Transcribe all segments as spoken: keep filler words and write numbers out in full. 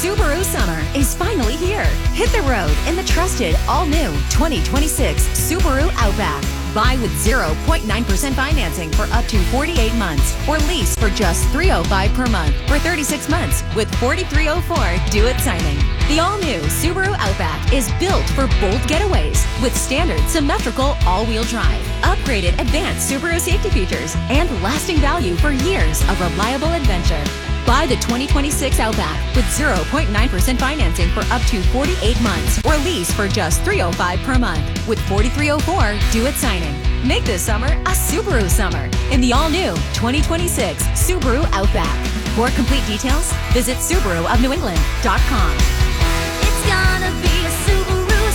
Subaru summer is finally here. Hit the road in the trusted, all-new twenty twenty-six Subaru Outback. Buy with zero point nine percent financing for up to forty-eight months or lease for just three hundred five dollars per month for thirty-six months with forty-three oh four due at signing. The all-new Subaru Outback is built for bold getaways with standard symmetrical all-wheel drive, upgraded advanced Subaru safety features, and lasting value for years of reliable adventure. Buy the twenty twenty-six Outback with zero point nine percent financing for up to forty-eight months or lease for just three hundred five dollars per month with forty-three oh four due at signing. Make this summer a Subaru summer in the all-new twenty twenty-six Subaru Outback. For complete details, visit Subaru of New England dot com. It's gonna be a Subaru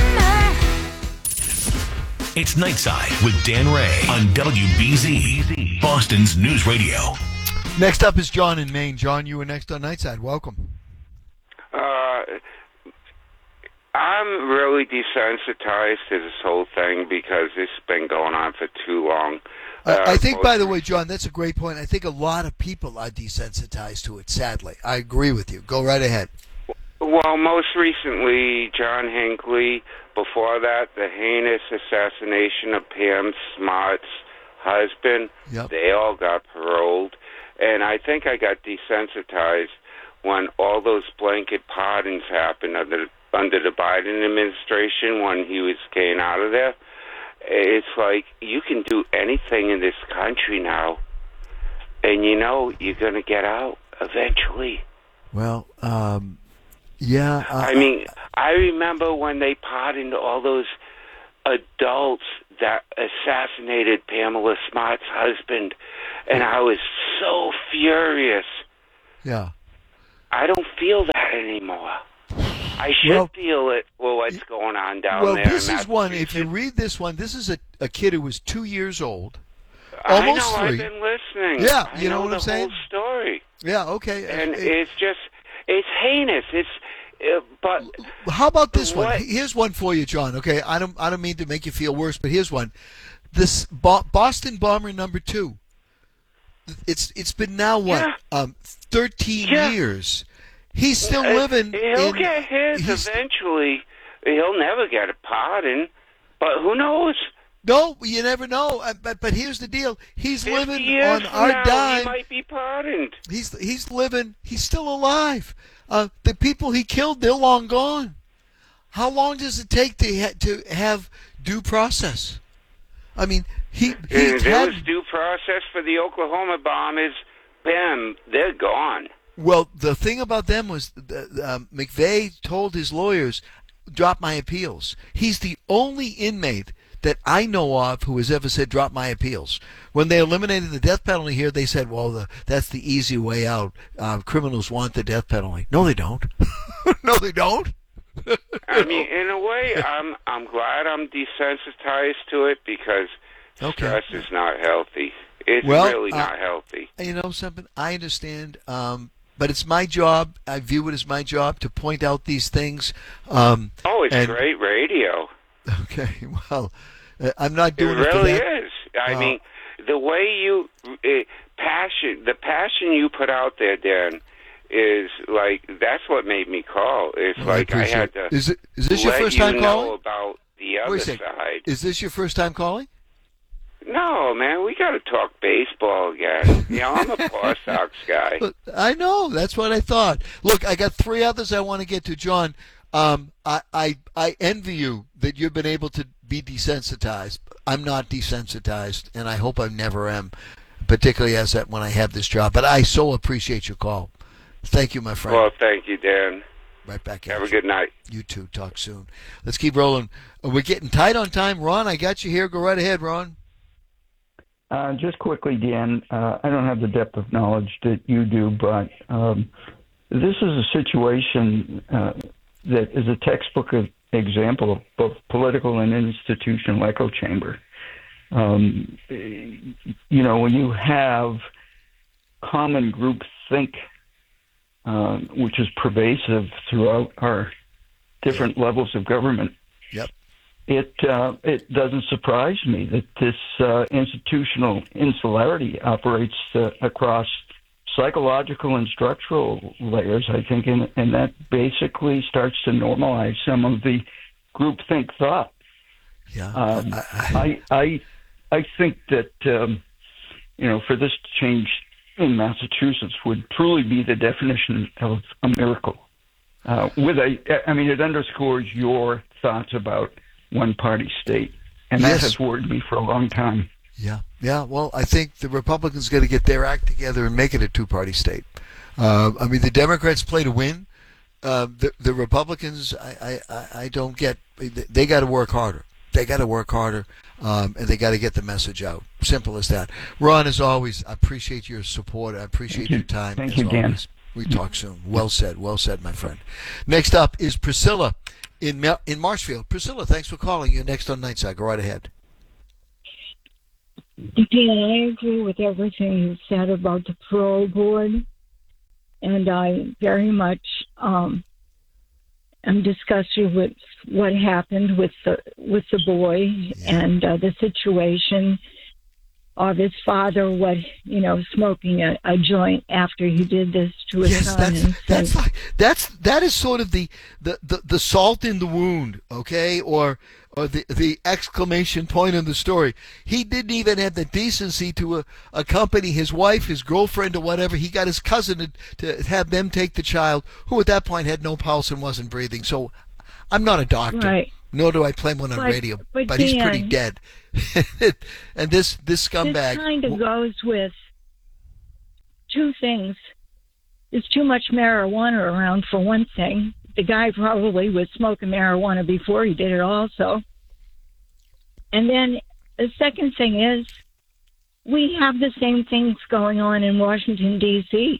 summer. It's Nightside with Dan Ray on W B Z, Boston's News Radio. Next up is John in Maine. John, you were next on Nightside. Welcome. Uh, I'm really desensitized to this whole thing because it's been going on for too long. Uh, uh, I think, by the way, John, that's a great point. I think a lot of people are desensitized to it, sadly. I agree with you. Go right ahead. Well, most recently, John Hinckley. Before that, the heinous assassination of Pam Smart's husband. Yep. They all got paroled. And I think I got desensitized when all those blanket pardons happened under, under the Biden administration when he was getting out of there. It's like you can do anything in this country now, and you know you're going to get out eventually. Well, um, yeah. Uh, I mean, I remember when they pardoned all those adults that assassinated Pamela Smart's husband, and I was so furious. Yeah. I don't feel that anymore. I should well, feel it for what's going on down well, there. Well, this is one, if you read this one, this is a, a kid who was two years old. Almost I know, three. I've been listening. Yeah, I you know, know what the I'm saying? whole story. Yeah, okay. And it, it's just, it's heinous. It's, uh, but how about this what? one? Here's one for you, John. Okay, I don't, I don't mean to make you feel worse, but here's one. This Bo- Boston bomber number two. It's, it's been now what, yeah. um, thirteen yeah. years. He's still uh, living. He'll in, get his eventually. He'll never get a pardon, but who knows? No, you never know. Uh, but but here's the deal: he's living years on from our now, dime. He might be pardoned. He's he's living. He's still alive. Uh, the people he killed, they're long gone. How long does it take to ha- to have due process? I mean, he, he Uh, had, there was due process for the Oklahoma bombers. Bam, they're gone. Well, the thing about them was uh, um, McVeigh told his lawyers, drop my appeals. He's the only inmate that I know of who has ever said, drop my appeals. When they eliminated the death penalty here, they said, well, the, that's the easy way out. Uh, criminals want the death penalty. No, they don't. No, they don't. I mean, in a way, I'm I'm glad I'm desensitized to it because okay. stress is not healthy. It's well, really uh, not healthy. You know something? I understand, um, but it's my job. I view it as my job to point out these things. Um, oh, it's and, great radio. Okay, well, uh, I'm not doing it, it really for that. is. I uh, mean, the way you uh, passion, the passion you put out there, Dan, is like that's what made me call. It's well, like I, I had to. Is it? Is this your let first time you calling? know about the other Wait a second. side. Is this your first time calling? No, man, we got to talk baseball again. You know, I'm a Paw Sox guy. I know. That's what I thought. Look, I got three others I want to get to, John. Um, I, I I envy you that you've been able to be desensitized. I'm not desensitized, and I hope I never am, particularly as that when I have this job. But I so appreciate your call. Thank you, my friend. Well, thank you, Dan. Right back at Have you. a good night. You too. Talk soon. Let's keep rolling. We're getting tight on time. Ron, I got you here. Go right ahead, Ron. Uh, just quickly, Dan, uh, I don't have the depth of knowledge that you do, but um, this is a situation uh, that is a textbook of example of both political and institutional echo chamber. Um, you know, when you have common group think, uh, which is pervasive throughout our different levels of government, yep. It uh, it doesn't surprise me that this uh, institutional insularity operates uh, across psychological and structural layers, I think, and, and that basically starts to normalize some of the groupthink thought. Yeah, um, I, I, I, I I think that um, you know, for this to change in Massachusetts would truly be the definition of a miracle. Uh, with a, I mean, it underscores your thoughts about one-party state, and Yes. that has worried me for a long time. Yeah, yeah. Well, I think the Republicans got to get their act together and make it a two-party state. Uh, I mean, the Democrats play to win. Uh, the, the Republicans, I, I, I don't get. They got to work harder. They got to work harder, um, and they got to get the message out. Simple as that. Ron, as always, I appreciate your support. I appreciate Thank you. your time. Thank as you, Dan. always. We talk soon. Well said. Well said, my friend. Next up is Priscilla in Mel- in Marshfield. Priscilla, thanks for calling. You're next on Nightside. Go right ahead. Dan, I agree with everything you said about the parole board, and I very much um, am disgusted with what happened with the with the boy Yeah. and uh, the situation of his father, what you know, smoking a, a joint after he did this to his Yes, son. that's and that's saying- like that's that is sort of the, the, the, the salt in the wound, okay, or or the the exclamation point in the story. He didn't even have the decency to uh, accompany his wife, his girlfriend, or whatever. He got his cousin to, to have them take the child, who at that point had no pulse and wasn't breathing. So, I'm not a doctor, Right. nor do I play one on But- radio, but but he's pretty Dan- dead. And this this scumbag. This kind of goes with two things. There's too much marijuana around, for one thing. The guy probably was smoking marijuana before he did it also. And then the second thing is, we have the same things going on in Washington, D C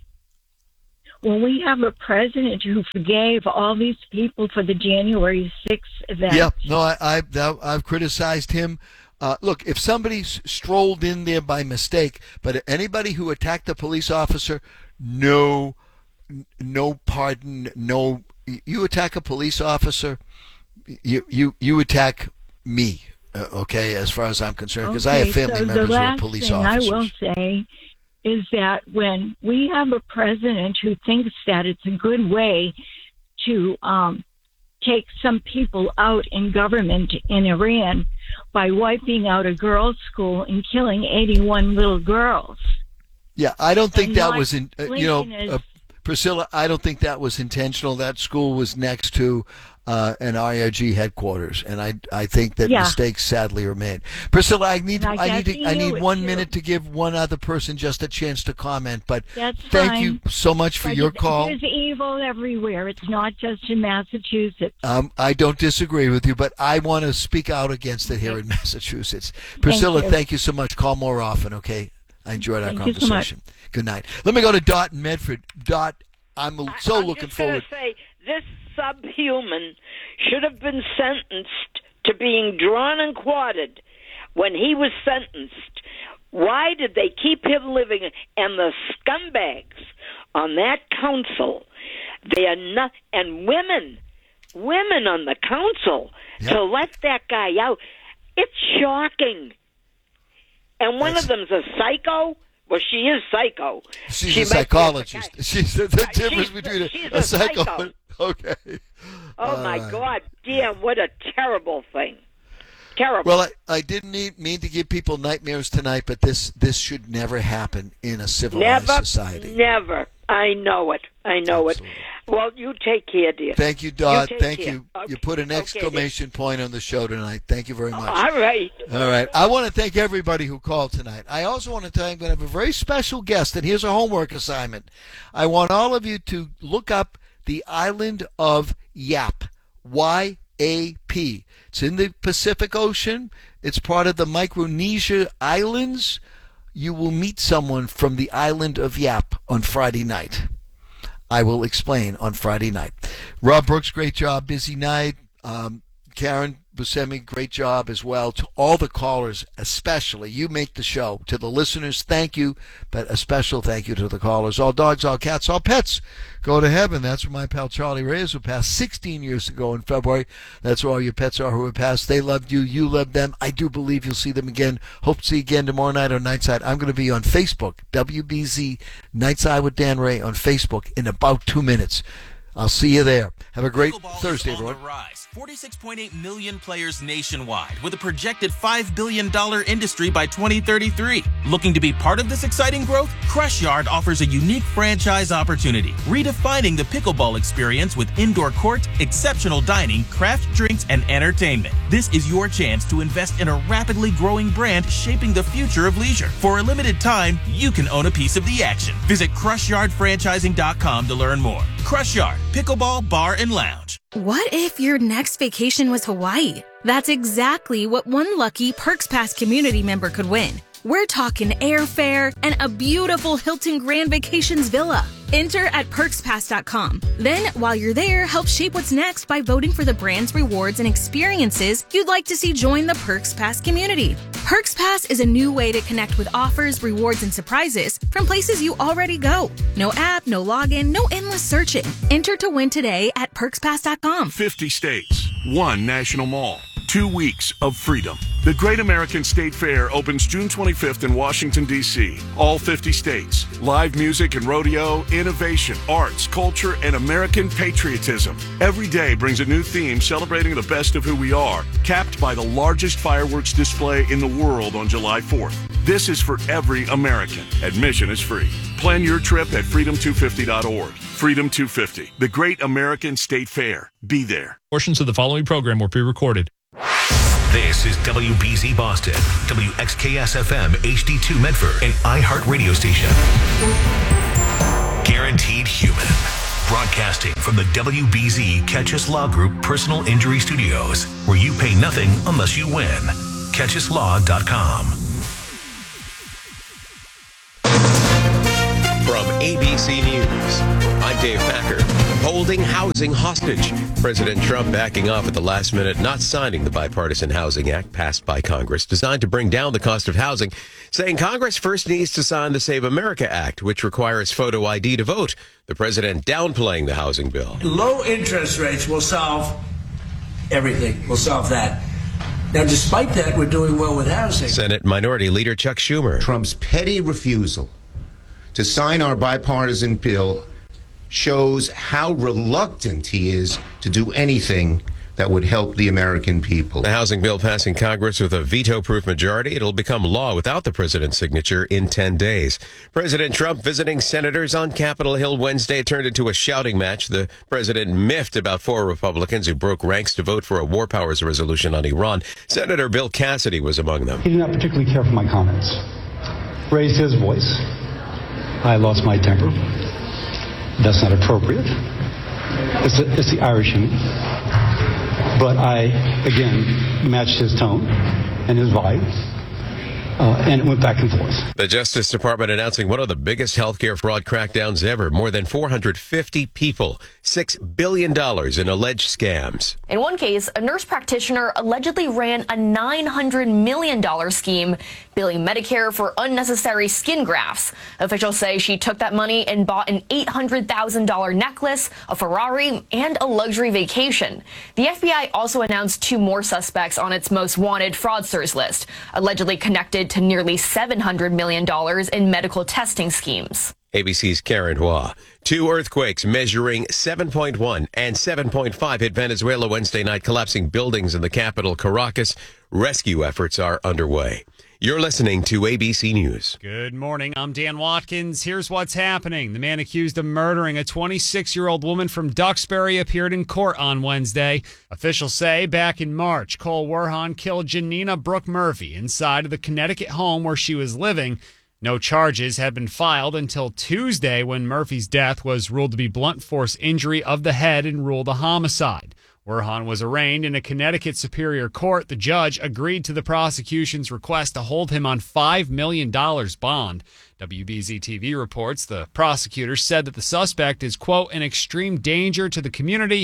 When we have a president who forgave all these people for the January sixth event. Yeah, no, I, I, I've criticized him. Uh, look, if somebody s- strolled in there by mistake, but anybody who attacked a police officer, no, n- no pardon, no. You attack a police officer, you you you attack me. Uh, okay, as far as I'm concerned, because I have Okay, family so members the who are last police thing officers. I will say is that when we have a president who thinks that it's a good way to um, take some people out in government in Iran by wiping out a girls' school and killing eighty-one little girls. Yeah, I don't think And that not was in. Uh, you know, Lincoln is- uh, Priscilla, I don't think that was intentional. That school was next to uh, an I R G headquarters, and I I think that Yeah. mistakes sadly are made. Priscilla, I need And I I need guess to, he I knew need it, one too. minute to give one other person just a chance to comment. But That's thank fine. you so much for But your it- call. There's evil everywhere. It's not just in Massachusetts. Um, I don't disagree with you, but I want to speak out against it here in Massachusetts. Priscilla, you. thank you so much. Call more often, okay? I enjoyed our Thank you so much. conversation. Good night. Let me go to Dot in Medford. Dot, I'm so I'm looking just gonna forward. say this subhuman should have been sentenced to being drawn and quartered when he was sentenced. Why did they keep him living? And the scumbags on that council, they are not, and women, women on the council Yep. to let that guy out. It's shocking. And one That's- of them's a psycho. Well, she is psycho. She's She a might be psychologist. psychi- She's the, the Uh, difference she's- between a, she's a a psycho. psycho. Okay. Oh, All my right. God. Damn, what a terrible thing. Terrible. Well, I, I didn't need, mean to give people nightmares tonight, but this this should never happen in a civilized never, society. never. I know it. I know Absolutely. it. Well, you take care, dear. Thank you, Dot. take Thank care. you. Okay. You put an Okay, exclamation point on the show tonight. Thank you very much. All right. All right. I want to thank everybody who called tonight. I also want to thank that I have a very special guest, and here's a homework assignment. I want all of you to look up the island of Yap, Y A P. It's in the Pacific Ocean. It's part of the Micronesia Islands. You will meet someone from the island of Yap on Friday night. I will explain on Friday night. Rob Brooks, great job. Busy night. Um, Karen, Buscemi, great job as well. To all the callers, especially. You make the show. To the listeners, thank you, but a special thank you to the callers. All dogs, all cats, all pets go to heaven. That's where my pal Charlie Reyes, who passed sixteen years ago in February. That's where all your pets are who have passed. They loved you. You loved them. I do believe you'll see them again. Hope to see you again tomorrow night on Nightside. I'm going to be on Facebook, W B Z Nightside with Dan Ray on Facebook in about two minutes. I'll see you there. Have a great Pickleball Thursday, is on everyone. the rise. forty-six point eight million players nationwide, with a projected five billion dollars industry by twenty thirty-three. Looking to be part of this exciting growth? Crush Yard offers a unique franchise opportunity, redefining the pickleball experience with indoor court, exceptional dining, craft drinks, and entertainment. This is your chance to invest in a rapidly growing brand shaping the future of leisure. For a limited time, you can own a piece of the action. Visit crush yard franchising dot com to learn more. Crush Yard, Pickleball Bar and Lounge. What if your next vacation was Hawaii? That's exactly what one lucky Perks Pass community member could win. We're talking airfare and a beautiful Hilton Grand Vacations villa. Enter at perks pass dot com. Then, while you're there, help shape what's next by voting for the brand's rewards and experiences you'd like to see join the Perks Pass community. Perks Pass is a new way to connect with offers, rewards, and surprises from places you already go. No app, no login, no endless searching. Enter to win today at perks pass dot com. fifty states, one national mall, two weeks of freedom. The Great American State Fair opens June twenty-fifth in Washington, D C All fifty states. Live music and rodeo, innovation, arts, culture, and American patriotism. Every day brings a new theme celebrating the best of who we are, capped by the largest fireworks display in the world on July fourth. This is for every American. Admission is free. Plan your trip at freedom two fifty dot org. Freedom two fifty, the Great American State Fair. Be there. Portions of the following program were pre-recorded. This is W B Z Boston, W X K S F M H D two Medford, and iHeart Radio Station. Guaranteed Human. Broadcasting from the W B Z Catchus Law Group Personal Injury Studios, where you pay nothing unless you win. catchus law dot com. From A B C News, I'm Dave Packer. Holding housing hostage. President Trump backing off at the last minute, not signing the Bipartisan Housing Act passed by Congress, designed to bring down the cost of housing, saying Congress first needs to sign the Save America Act, which requires photo I D to vote. The president downplaying the housing bill. Low interest rates will solve everything. We'll solve that. Now, despite that, we're doing well with housing. Senate Minority Leader Chuck Schumer. Trump's petty refusal to sign our bipartisan bill shows how reluctant he is to do anything that would help the American people. The housing bill passing Congress with a veto-proof majority. It'll become law without the president's signature in ten days. President Trump visiting senators on Capitol Hill Wednesday turned into a shouting match. The president miffed about four Republicans who broke ranks to vote for a war powers resolution on Iran. Senator Bill Cassidy was among them. He did not particularly care for my comments. Raised his voice. I lost my temper. That's not appropriate. It's, a, it's the Irish in me. But I, again, matched his tone and his vibe, uh, and it went back and forth. The Justice Department announcing one of the biggest healthcare fraud crackdowns ever. More than four hundred fifty people, six billion dollars in alleged scams. In one case, a nurse practitioner allegedly ran a nine hundred million dollars scheme, billing Medicare for unnecessary skin grafts. Officials say she took that money and bought an eight hundred thousand dollars necklace, a Ferrari, and a luxury vacation. The F B I also announced two more suspects on its most wanted fraudsters list, allegedly connected to nearly seven hundred million dollars in medical testing schemes. A B C's Karen Hua. Two earthquakes measuring seven point one and seven point five hit Venezuela Wednesday night, collapsing buildings in the capital, Caracas. Rescue efforts are underway. You're listening to A B C News. Good morning. I'm Dan Watkins. Here's what's happening. The man accused of murdering a twenty-six-year-old woman from Duxbury appeared in court on Wednesday. Officials say back in March, Cole Werhan killed Janina Brooke Murphy inside of the Connecticut home where she was living. No charges had been filed until Tuesday when Murphy's death was ruled to be blunt force injury of the head and ruled a homicide. Werhan was arraigned in a Connecticut Superior Court. The judge agreed to the prosecution's request to hold him on five million dollars bond. W B Z T V reports the prosecutor said that the suspect is, quote, an extreme danger to the community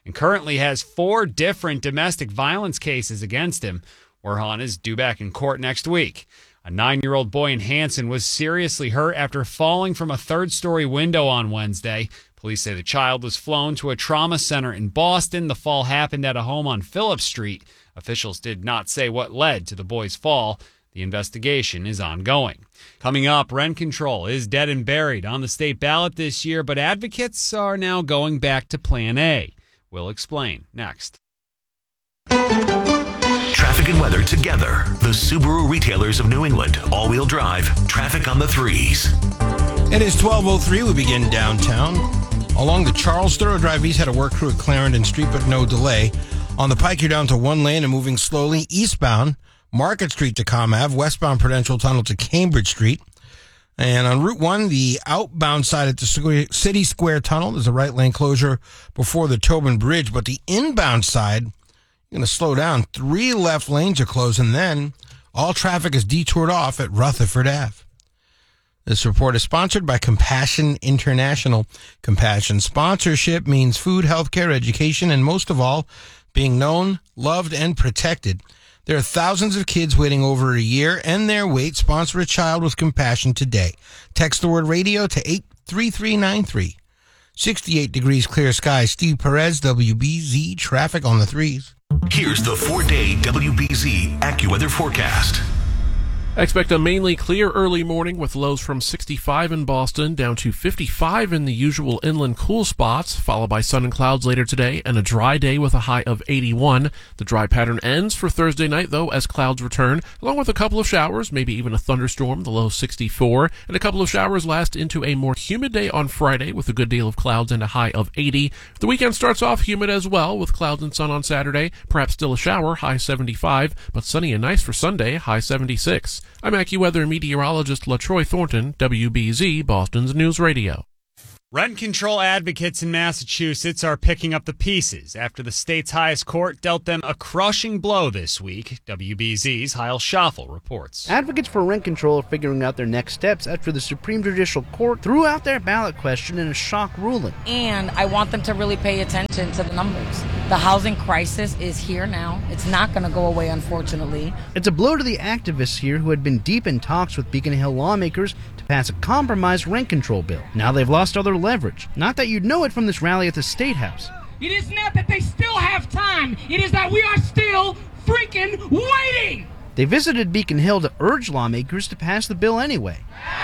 and currently has four different domestic violence cases against him. Werhan is due back in court next week. A nine-year-old boy in Hanson was seriously hurt after falling from a third-story window on Wednesday. Police say the child was flown to a trauma center in Boston. The fall happened at a home on Phillips Street. Officials did not say what led to the boy's fall. The investigation is ongoing. Coming up, rent control is dead and buried on the state ballot this year, but advocates are now going back to Plan A. We'll explain next. Traffic and weather together. The Subaru retailers of New England. All-wheel drive. Traffic on the threes. It is twelve oh three. We begin downtown. Along the Charles Thoroughbred East had a work crew at Clarendon Street, but no delay. On the Pike, you're down to one lane and moving slowly eastbound. Market Street to Com Ave, westbound Prudential Tunnel to Cambridge Street. And on Route one, the outbound side at the City Square Tunnel, there's a right lane closure before the Tobin Bridge, but the inbound side, you're going to slow down. Three left lanes are closed, and then all traffic is detoured off at Rutherford Avenue. This report is sponsored by Compassion International. Compassion sponsorship means food, healthcare, education, and most of all, being known, loved, and protected. There are thousands of kids waiting over a year and their wait. Sponsor a child with compassion today. Text the word radio to eight three three nine three. sixty-eight degrees clear skies. Steve Perez, W B Z, traffic on the threes. Here's the four-day W B Z AccuWeather forecast. Expect a mainly clear early morning with lows from sixty-five in Boston down to fifty-five in the usual inland cool spots, followed by sun and clouds later today and a dry day with a high of eighty-one. The dry pattern ends for Thursday night, though, as clouds return, along with a couple of showers, maybe even a thunderstorm, the low sixty-four, and a couple of showers last into a more humid day on Friday with a good deal of clouds and a high of eighty. The weekend starts off humid as well, with clouds and sun on Saturday, perhaps still a shower, high seventy-five, but sunny and nice for Sunday, high seventy-six. I'm AccuWeather meteorologist LaTroy Thornton, W B Z, Boston's News Radio. Rent control advocates in Massachusetts are picking up the pieces after the state's highest court dealt them a crushing blow this week. W B Z's Heil Schaffel reports. Advocates for rent control are figuring out their next steps after the Supreme Judicial Court threw out their ballot question in a shock ruling. And I want them to really pay attention to the numbers. The housing crisis is here now. It's not going to go away, unfortunately. It's a blow to the activists here who had been deep in talks with Beacon Hill lawmakers to pass a compromised rent control bill. Now they've lost all their leverage. Not that you'd know it from this rally at the State House. It is not that they still have time. It is that we are still freaking waiting. They visited Beacon Hill to urge lawmakers to pass the bill anyway.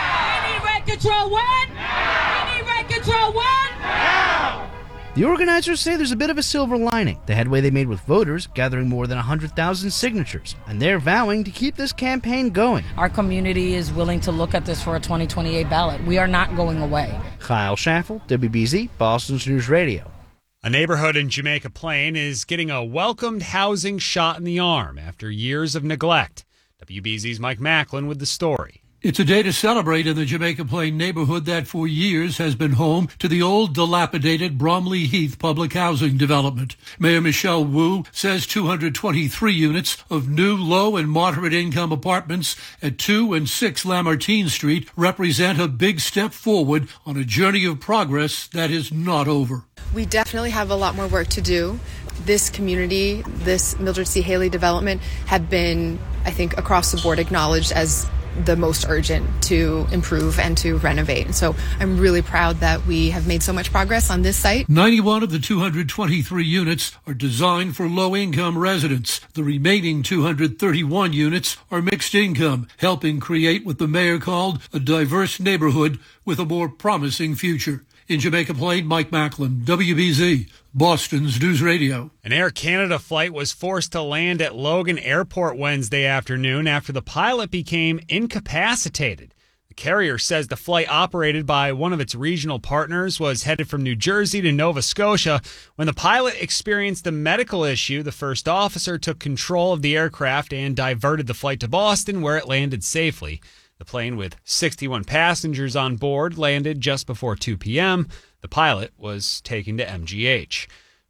We need rent control when? We need rent control when? Now! The organizers say there's a bit of a silver lining. The headway they made with voters, gathering more than one hundred thousand signatures, and they're vowing to keep this campaign going. Our community is willing to look at this for a twenty twenty-eight ballot. We are not going away. Kyle Schaffel, W B Z, Boston's News Radio. A neighborhood in Jamaica Plain is getting a welcomed housing shot in the arm after years of neglect. W B Z's Mike Macklin with the story. It's a day to celebrate in the Jamaica Plain neighborhood that for years has been home to the old dilapidated Bromley Heath public housing development. Mayor Michelle Wu says two hundred twenty-three units of new low and moderate income apartments at two and six Lamartine Street represent a big step forward on a journey of progress that is not over. We definitely have a lot more work to do. This community, this Mildred C. Haley development have been, I think, across the board acknowledged as the most urgent to improve and to renovate. And so I'm really proud that we have made so much progress on this site. ninety-one of the two hundred twenty-three units are designed for low-income residents. The remaining two hundred thirty-one units are mixed income, helping create what the mayor called a diverse neighborhood with a more promising future. In Jamaica Plain, Mike Macklin, W B Z, Boston's News Radio. An Air Canada flight was forced to land at Logan Airport Wednesday afternoon after the pilot became incapacitated. The carrier says the flight, operated by one of its regional partners, was headed from New Jersey to Nova Scotia. When the pilot experienced a medical issue, the first officer took control of the aircraft and diverted the flight to Boston, where it landed safely. The plane, with sixty-one passengers on board, landed just before two p.m. The pilot was taken to M G H.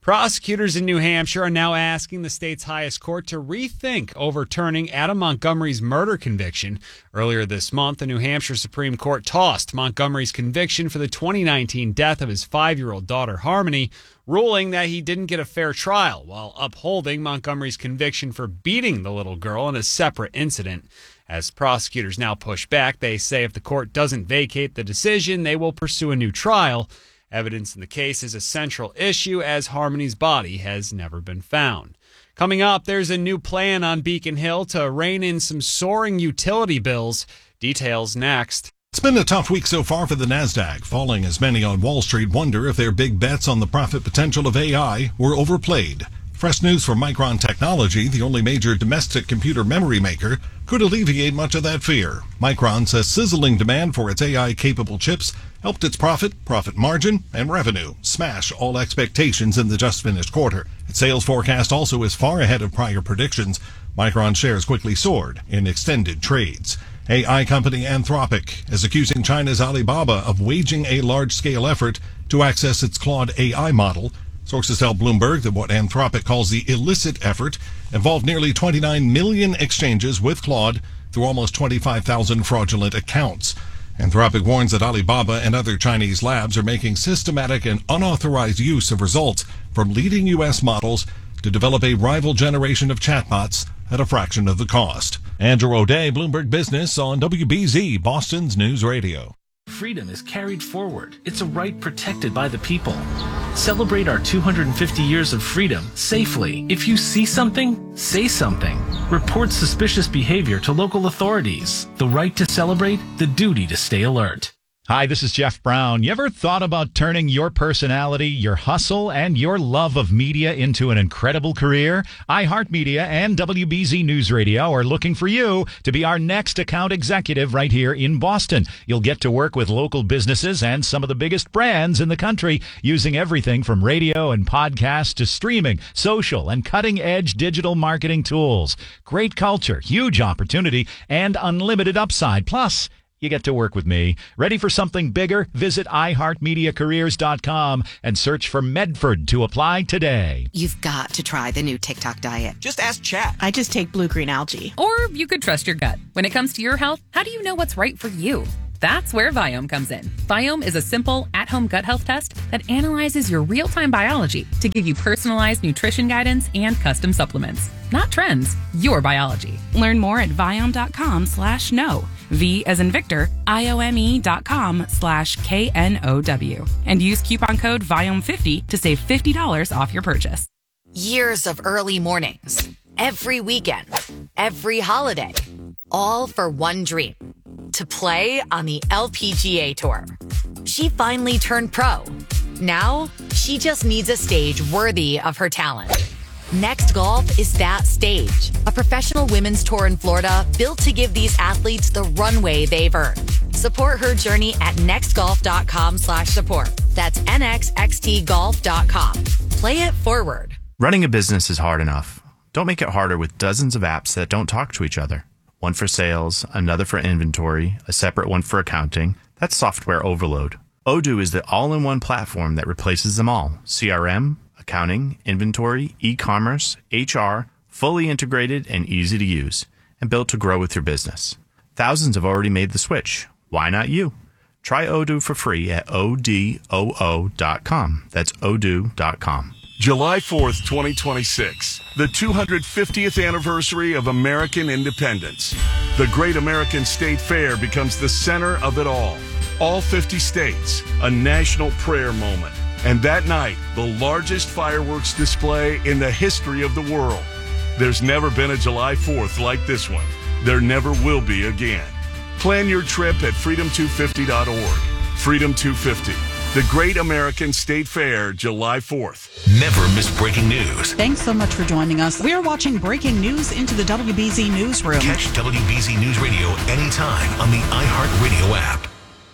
Prosecutors in New Hampshire are now asking the state's highest court to rethink overturning Adam Montgomery's murder conviction. Earlier this month, the New Hampshire Supreme Court tossed Montgomery's conviction for the twenty nineteen death of his five-year-old daughter, Harmony, ruling that he didn't get a fair trial, while upholding Montgomery's conviction for beating the little girl in a separate incident. As prosecutors now push back, they say if the court doesn't vacate the decision, they will pursue a new trial. Evidence in the case is a central issue as Harmony's body has never been found. Coming up, there's a new plan on Beacon Hill to rein in some soaring utility bills. Details next. It's been a tough week so far for the NASDAQ, falling as many on Wall Street wonder if their big bets on the profit potential of A I were overplayed. Fresh news from Micron Technology, the only major domestic computer memory maker, could alleviate much of that fear. Micron says sizzling demand for its A I-capable chips helped its profit, profit margin, and revenue smash all expectations in the just-finished quarter. Its sales forecast also is far ahead of prior predictions. Micron shares quickly soared in extended trades. A I company Anthropic is accusing China's Alibaba of waging a large-scale effort to access its Claude A I model. Sources tell Bloomberg that what Anthropic calls the illicit effort involved nearly twenty-nine million exchanges with Claude through almost twenty-five thousand fraudulent accounts. Anthropic warns that Alibaba and other Chinese labs are making systematic and unauthorized use of results from leading U S models to develop a rival generation of chatbots at a fraction of the cost. Andrew O'Day, Bloomberg Business on W B Z, Boston's News Radio. Freedom is carried forward. It's a right protected by the people. Celebrate our two hundred fifty years of freedom safely. If you see something, say something. Report suspicious behavior to local authorities. The right to celebrate, the duty to stay alert. Hi, this is Jeff Brown. You ever thought about turning your personality, your hustle, and your love of media into an incredible career? iHeartMedia and W B Z News Radio are looking for you to be our next account executive right here in Boston. You'll get to work with local businesses and some of the biggest brands in the country using everything from radio and podcasts to streaming, social, and cutting-edge digital marketing tools. Great culture, huge opportunity, and unlimited upside. Plus, you get to work with me. Ready for something bigger? Visit i heart media careers dot com and search for Medford to apply today. You've got to try the new TikTok diet. Just ask Chat. I just take blue-green algae. Or you could trust your gut. When it comes to your health, how do you know what's right for you? That's where Viome comes in. Viome is a simple, at-home gut health test that analyzes your real-time biology to give you personalized nutrition guidance and custom supplements. Not trends, your biology. Learn more at Viome.com slash no. V as in Victor, I-O-M-E dot com slash K N O W. And use coupon code Viome fifty to save fifty dollars off your purchase. Years of early mornings, every weekend, every holiday, all for one dream. To play on the L P G A Tour. She finally turned pro. Now, she just needs a stage worthy of her talent. Next Golf is that stage. A professional women's tour in Florida built to give these athletes the runway they've earned. Support her journey at nextgolf.com slash support. That's N X X T golf dot com. Play it forward. Running a business is hard enough. Don't make it harder with dozens of apps that don't talk to each other. One for sales, another for inventory, a separate one for accounting. That's software overload. Odoo is the all-in-one platform that replaces them all. C R M, accounting, inventory, e-commerce, H R, fully integrated and easy to use, and built to grow with your business. Thousands have already made the switch. Why not you? Try Odoo for free at O D O O dot com. That's odoo dot com. July fourth, twenty twenty-six, the two hundred fiftieth anniversary of American independence. The Great American State Fair becomes the center of it all. All fifty states, a national prayer moment. And that night, the largest fireworks display in the history of the world. There's never been a July fourth like this one. There never will be again. Plan your trip at freedom two fifty dot org. Freedom two fifty. The Great American State Fair, July fourth. Never miss breaking news. Thanks so much for joining us. We are watching breaking news into the W B Z Newsroom. Catch W B Z News Radio anytime on the iHeartRadio app.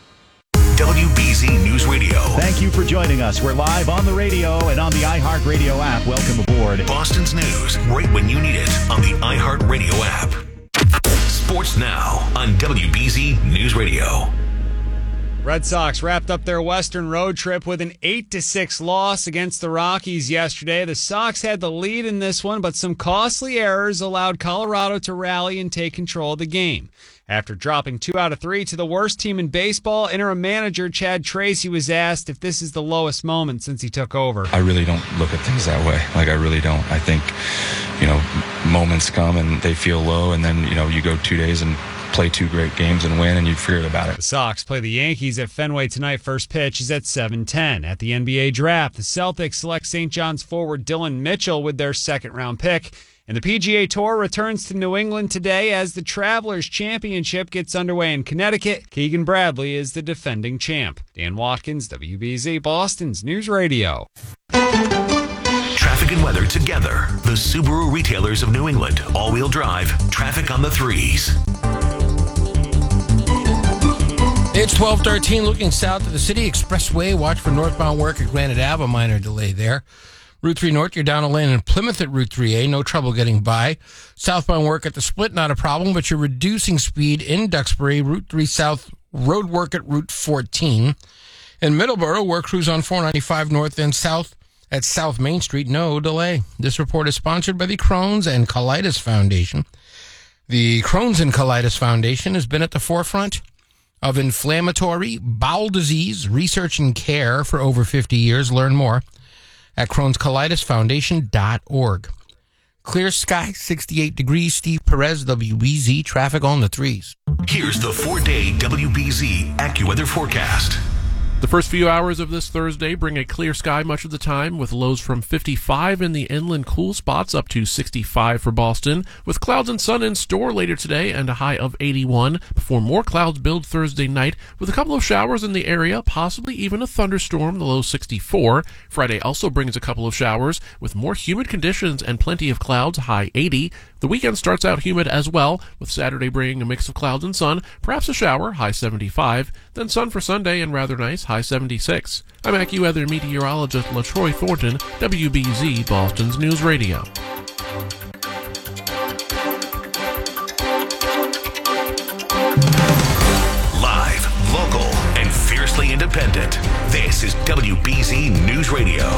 W B Z News Radio. Thank you for joining us. We're live on the radio and on the iHeartRadio app. Welcome aboard. Boston's news, right when you need it on the iHeartRadio app. Sports now on W B Z News Radio. Red Sox wrapped up their Western road trip with an eight to six loss against the Rockies yesterday. The Sox had the lead in this one, but some costly errors allowed Colorado to rally and take control of the game. After dropping two out of three to the worst team in baseball, interim manager Chad Tracy was asked if this is the lowest moment since he took over. I really don't look at things that way. Like, I really don't. I think, you know, moments come and they feel low, and then, you know, you go two days and play two great games and win, and you forget about it. The Sox play the Yankees at Fenway tonight. First pitch is at seven ten. At the N B A draft, the Celtics select Saint John's forward Dylan Mitchell with their second-round pick. And the P G A Tour returns to New England today as the Travelers Championship gets underway in Connecticut. Keegan Bradley is the defending champ. Dan Watkins, W B Z, Boston's News Radio. Traffic and weather together. The Subaru retailers of New England. All-wheel drive. Traffic on the threes. It's twelve thirteen. Looking south of the city expressway. Watch for northbound work at Granite Ave. A minor delay there. Route three North, you're down a lane in Plymouth at Route three A. No trouble getting by. Southbound work at the Split, not a problem, but you're reducing speed in Duxbury. Route three South, road work at Route fourteen. In Middleborough, work crews on four ninety-five North and South at South Main Street. No delay. This report is sponsored by the Crohn's and Colitis Foundation. The Crohn's and Colitis Foundation has been at the forefront of inflammatory bowel disease research and care for over fifty years. Learn more at crohns colitis foundation dot org. Clear sky, sixty-eight degrees. Steve Perez, W B Z, traffic on the threes. Here's the four-day W B Z AccuWeather forecast. The first few hours of this Thursday bring a clear sky much of the time, with lows from fifty-five in the inland cool spots up to sixty-five for Boston, with clouds and sun in store later today and a high of eighty-one, before more clouds build Thursday night with a couple of showers in the area, possibly even a thunderstorm, the low sixty-four. Friday also brings a couple of showers with more humid conditions and plenty of clouds, high eighty. The weekend starts out humid as well, with Saturday bringing a mix of clouds and sun, perhaps a shower, high seventy-five, then sun for Sunday and rather nice, high seventy-six. I'm AccuWeather meteorologist LaTroy Thornton, W B Z, Boston's News Radio. Live, local, and fiercely independent. This is W B Z News Radio.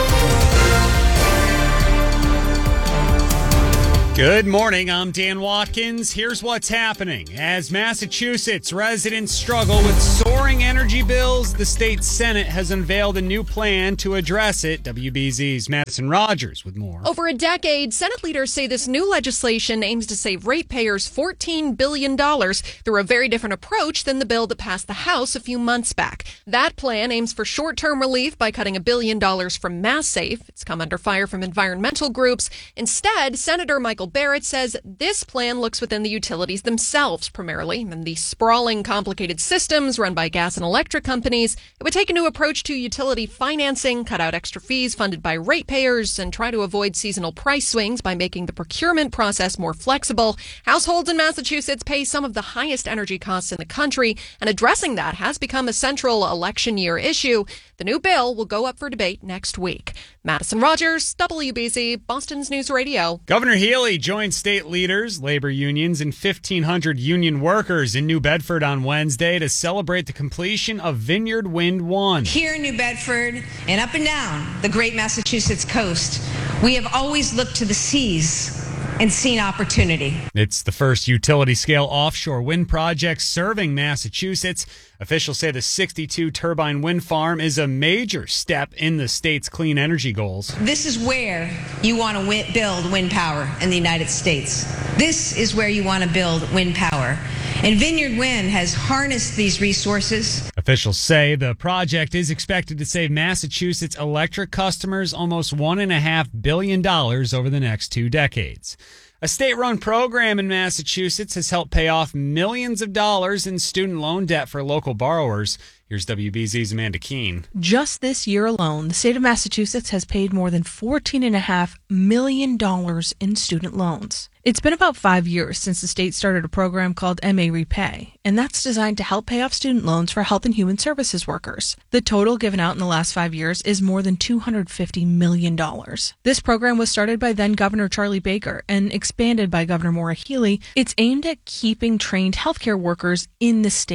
Good morning, I'm Dan Watkins. Here's what's happening. As Massachusetts residents struggle with soaring energy bills, the state Senate has unveiled a new plan to address it. W B Z's Madison Rogers with more. Over a decade, Senate leaders say this new legislation aims to save ratepayers fourteen billion dollars through a very different approach than the bill that passed the House a few months back. That plan aims for short-term relief by cutting a billion dollars from MassSafe. It's come under fire from environmental groups. Instead, Senator Michael Barrett says this plan looks within the utilities themselves primarily, and the sprawling, complicated systems run by gas and electric companies. It would take a new approach to utility financing, cut out extra fees funded by ratepayers, and try to avoid seasonal price swings by making the procurement process more flexible. Households in Massachusetts pay some of the highest energy costs in the country, and addressing that has become a central election year issue. The new bill will go up for debate next week. Madison Rogers, W B Z, Boston's News Radio. Governor Healy joined state leaders, labor unions, and fifteen hundred union workers in New Bedford on Wednesday to celebrate the completion of Vineyard Wind one. Here in New Bedford and up and down the great Massachusetts coast, we have always looked to the seas and seen opportunity. It's the first utility-scale offshore wind project serving Massachusetts. Officials say the sixty-two turbine wind farm is a major step in the state's clean energy goals. This is where you want to win- build wind power in the United States. This is where you want to build wind power. And Vineyard Wind has harnessed these resources. Officials say the project is expected to save Massachusetts electric customers almost one point five billion dollars over the next two decades. A state-run program in Massachusetts has helped pay off millions of dollars in student loan debt for local borrowers. Here's W B Z's Amanda Keene. Just this year alone, the state of Massachusetts has paid more than fourteen point five million dollars in student loans. It's been about five years since the state started a program called M A Repay, and that's designed to help pay off student loans for health and human services workers. The total given out in the last five years is more than two hundred fifty million dollars. This program was started by then Governor Charlie Baker and expanded by Governor Maura Healey. It's aimed at keeping trained healthcare workers in the state.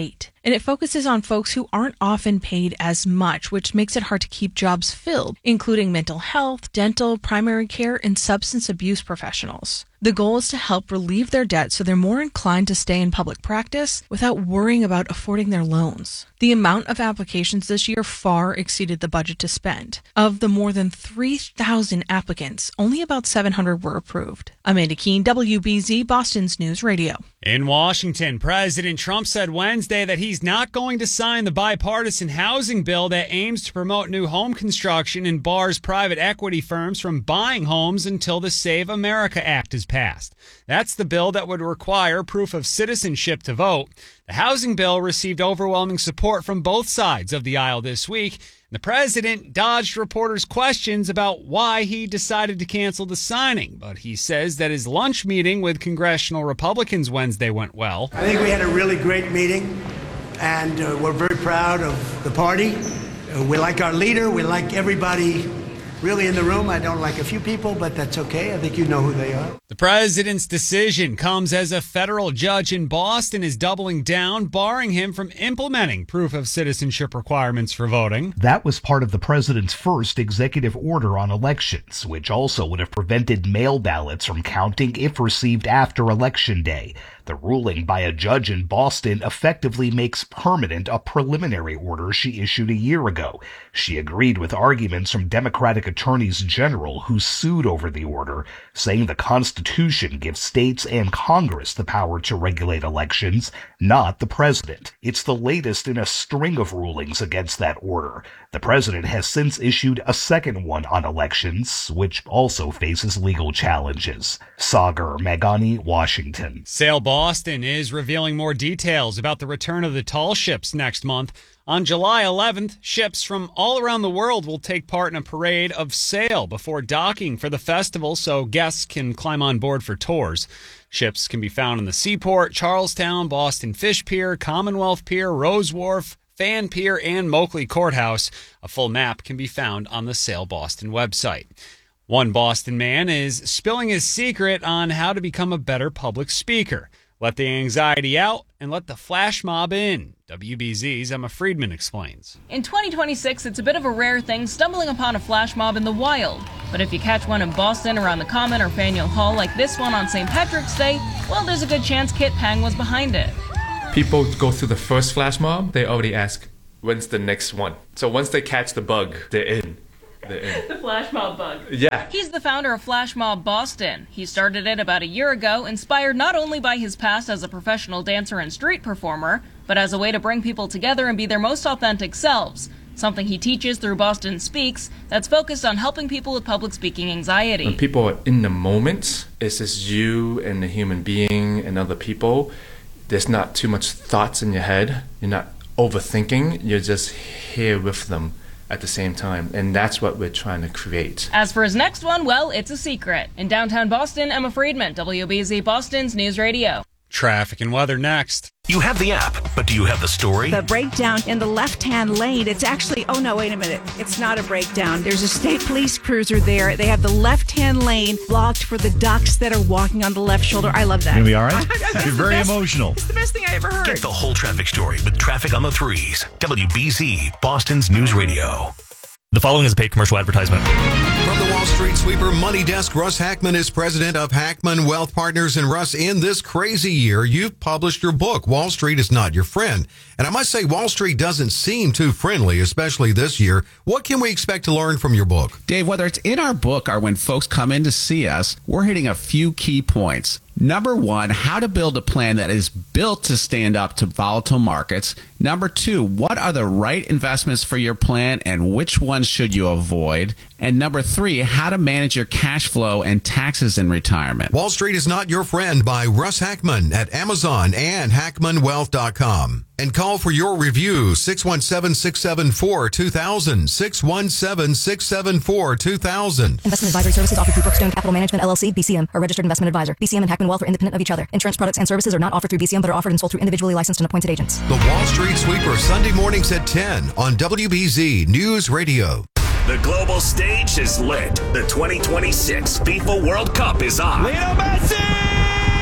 and it focuses on folks who aren't often paid as much, which makes it hard to keep jobs filled, including mental health, dental, primary care, and substance abuse professionals. The goal is to help relieve their debt so they're more inclined to stay in public practice without worrying about affording their loans. The amount of applications this year far exceeded the budget to spend. Of the more than three thousand applicants, only about seven hundred were approved. Amanda Keene, W B Z, Boston's News Radio. In Washington, President Trump said Wednesday that he's not going to sign the bipartisan housing bill that aims to promote new home construction and bars private equity firms from buying homes until the Save America Act is passed. That's the bill that would require proof of citizenship to vote. The housing bill received overwhelming support from both sides of the aisle this week. The president dodged reporters' questions about why he decided to cancel the signing, but he says that his lunch meeting with congressional Republicans Wednesday went well. I think we had a really great meeting, and uh, we're very proud of the party. Uh, we like our leader. We like everybody really in the room. I don't like a few people, but that's okay. I think you know who they are. The president's decision comes as a federal judge in Boston is doubling down, barring him from implementing proof of citizenship requirements for voting. That was part of the president's first executive order on elections, which also would have prevented mail ballots from counting if received after Election Day. The ruling by a judge in Boston effectively makes permanent a preliminary order she issued a year ago. She agreed with arguments from Democratic attorneys general who sued over the order, saying the Constitution gives states and Congress the power to regulate elections, not the president. It's the latest in a string of rulings against that order. The president has since issued a second one on elections, which also faces legal challenges. Sagar Meghani, Washington. Sail Boston is revealing more details about the return of the tall ships next month. On July eleventh, ships from all around the world will take part in a parade of sail before docking for the festival so guests can climb on board for tours. Ships can be found in the Seaport, Charlestown, Boston Fish Pier, Commonwealth Pier, Rose Wharf, Fan Pier, and Moakley Courthouse. A full map can be found on the Sail Boston website. One Boston man is spilling his secret on how to become a better public speaker. Let the anxiety out and let the flash mob in. W B Z's Emma Friedman explains. In twenty twenty-six, it's a bit of a rare thing stumbling upon a flash mob in the wild. But if you catch one in Boston or on the Common or Faneuil Hall like this one on Saint Patrick's Day, well, there's a good chance Kit Pang was behind it. People go through the first flash mob, they already ask, when's the next one? So once they catch the bug, they're in. The flash mob bug. Yeah. He's the founder of Flash Mob Boston. He started it about a year ago, inspired not only by his past as a professional dancer and street performer, but as a way to bring people together and be their most authentic selves. Something he teaches through Boston Speaks that's focused on helping people with public speaking anxiety. When people are in the moment, it's just you and the human being and other people. There's not too much thoughts in your head. You're not overthinking. You're just here with them at the same time, and that's what we're trying to create. As for his next one, well, it's a secret. In downtown Boston, Emma Friedman, W B Z Boston's News Radio. Traffic and weather next. You have the app, but do you have the story? The breakdown in the left-hand lane, it's actually, oh no, wait a minute. It's not a breakdown. There's a state police cruiser there. They have the left-hand lane blocked for the ducks that are walking on the left shoulder. I love that. Gonna be all right? You're very best, emotional. It's the best thing I ever heard. Get the whole traffic story with Traffic on the Threes. W B Z, Boston's News Radio. The following is a paid commercial advertisement. From the Wall Street Sweeper Money Desk, Russ Hackman is president of Hackman Wealth Partners. And Russ, in this crazy year, you've published your book, Wall Street is Not Your Friend. And I must say, Wall Street doesn't seem too friendly, especially this year. What can we expect to learn from your book? Dave, whether it's in our book or when folks come in to see us, we're hitting a few key points. Number one, how to build a plan that is built to stand up to volatile markets. Number two, what are the right investments for your plan and which ones should you avoid? And number three, how to manage your cash flow and taxes in retirement. Wall Street is Not Your Friend by Russ Hackman at Amazon and hackman wealth dot com. And call for your review, six one seven, six seven four, two thousand, six one seven, six seven four, two thousand. Investment advisory services offered through Brookstone Capital Management, L L C, B C M, a registered investment advisor. B C M and Hackman Wealth are independent of each other. Insurance products and services are not offered through B C M, but are offered and sold through individually licensed and appointed agents. The Wall Street Sweeper, Sunday mornings at ten on W B Z News Radio. The global stage is lit. The twenty twenty-six FIFA World Cup is on. Lionel Messi!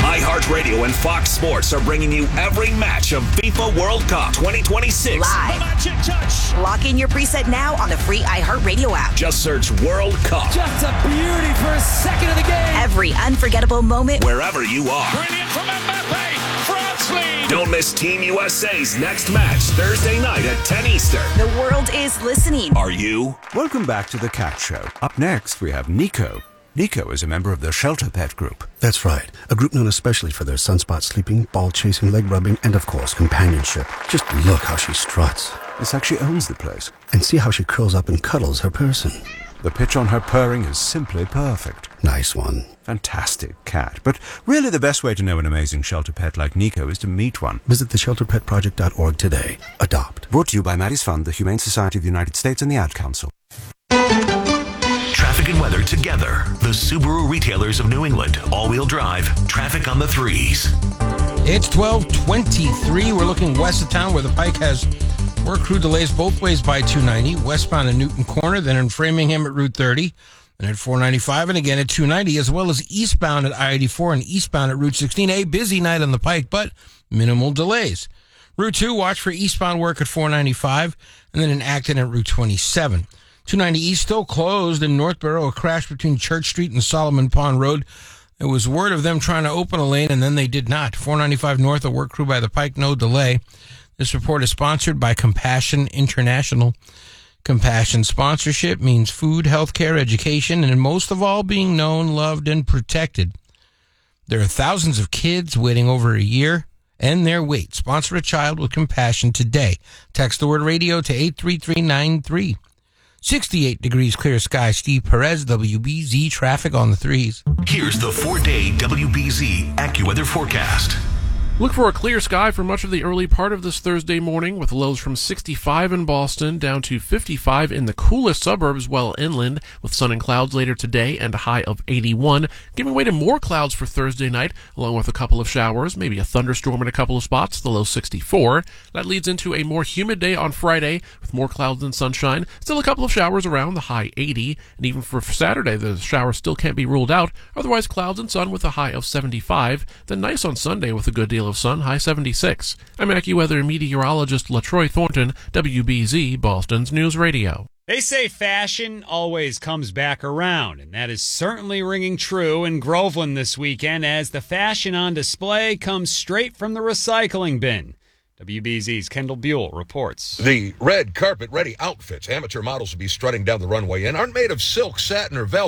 iHeartRadio and Fox Sports are bringing you every match of FIFA World Cup twenty twenty-six. Live. Lock in your preset now on the free iHeartRadio app. Just search World Cup. Just a beauty for a second of the game. Every unforgettable moment. Wherever you are. Brilliant from Mbappe. France lead. Don't miss Team U S A's next match Thursday night at ten Eastern. The world is listening. Are you? Welcome back to the Cat Show. Up next, we have Nico. Nico is a member of the Shelter Pet Group. That's right. A group known especially for their sunspot sleeping, ball chasing, leg rubbing, and of course, companionship. Just look how she struts. It's like she owns the place. And see how she curls up and cuddles her person. The pitch on her purring is simply perfect. Nice one. Fantastic cat. But really the best way to know an amazing shelter pet like Nico is to meet one. Visit the shelter pet project dot org today. Adopt. Brought to you by Maddie's Fund, the Humane Society of the United States, and the Ad Council. Traffic and weather together. The Subaru retailers of New England. All-wheel drive. Traffic on the threes. It's twelve twenty-three. We're looking west of town where the Pike has work crew delays both ways by two ninety, westbound at Newton Corner, then in Framingham at Route thirty, and at four ninety-five, and again at two ninety, as well as eastbound at I eighty-four and eastbound at Route sixteen. A busy night on the Pike, but minimal delays. Route two, watch for eastbound work at four ninety-five, and then in Acton at Route twenty-seven. two ninety East still closed in Northborough, a crash between Church Street and Solomon Pond Road. There was word of them trying to open a lane, and then they did not. four ninety-five North, a work crew by the Pike, no delay. This report is sponsored by Compassion International. Compassion sponsorship means food, healthcare, education, and most of all, being known, loved, and protected. There are thousands of kids waiting over a year and their wait. Sponsor a child with compassion today. Text the word radio to eight three three nine three. sixty-eight degrees clear sky. Steve Perez, W B Z traffic on the threes. Here's the four-day W B Z AccuWeather forecast. Look for a clear sky for much of the early part of this Thursday morning, with lows from sixty-five in Boston down to fifty-five in the coolest suburbs well inland, with sun and clouds later today and a high of eighty-one, giving way to more clouds for Thursday night, along with a couple of showers, maybe a thunderstorm in a couple of spots, the low sixty-four. That leads into a more humid day on Friday, with more clouds than sunshine, still a couple of showers around, the high eighty, and even for Saturday, the showers still can't be ruled out, otherwise clouds and sun with a high of seventy-five, then nice on Sunday with a good deal of sun, high seventy-six. I'm AccuWeather meteorologist LaTroy Thornton, W B Z, Boston's News Radio. They say fashion always comes back around, and that is certainly ringing true in Groveland this weekend as the fashion on display comes straight from the recycling bin. W B Z's Kendall Buell reports. The red carpet-ready outfits amateur models will be strutting down the runway in aren't made of silk, satin, or velvet.